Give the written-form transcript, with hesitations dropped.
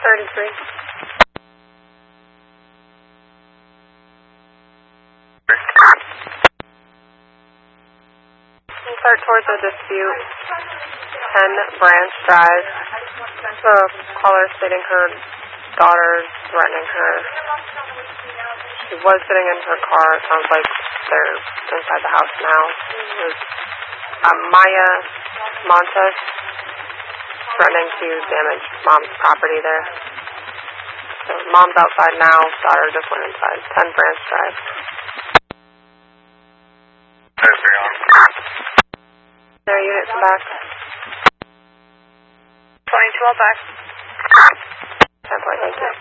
33. Start towards a dispute. 10 Branch Drive. The caller stating her daughter threatening her. She was sitting in her car. It sounds like they're inside the house now. It was Maya Montes threatening to damage mom's property there. So mom's outside now. Daughter just went inside. 10 Branch Drive. There, unit, come back. 22 all back. 10 point, thank you.